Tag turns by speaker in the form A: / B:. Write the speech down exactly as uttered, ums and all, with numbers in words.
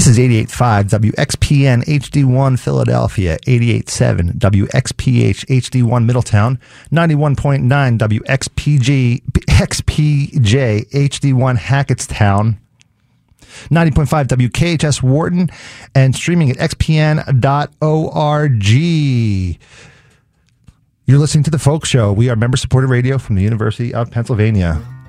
A: This is eighty-eight point five W X P N H D one Philadelphia, eighty-eight point seven W X P H H D one Middletown, ninety-one point nine W X P G X P J H D one Hackettstown, ninety point five W K H S Wharton, and streaming at x p n dot org. You're listening to The Folk Show. We are member-supported radio from the University of Pennsylvania.